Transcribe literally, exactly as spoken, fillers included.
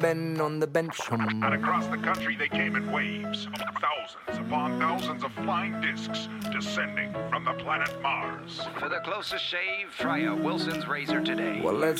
Ben on the bench. And across the country they came in waves, thousands upon thousands of flying discs descending from the planet Mars. For the closest shave, try a Wilson's razor today. Well, let's